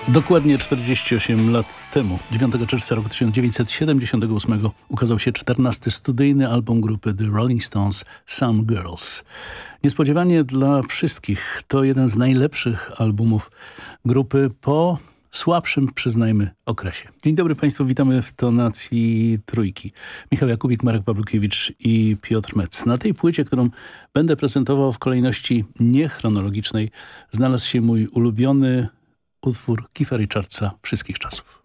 Dokładnie 48 lat temu, 9 czerwca roku 1978 ukazał się 14. studyjny album grupy The Rolling Stones Some Girls. Niespodziewanie dla wszystkich to jeden z najlepszych albumów grupy po słabszym, przyznajmy, okresie. Dzień dobry Państwu, witamy w tonacji trójki. Michał Jakubik, Marek Pawlukiewicz i Piotr Metz. Na tej płycie, którą będę prezentował w kolejności niechronologicznej, znalazł się mój ulubiony utwór Keitha Richardsa wszystkich czasów.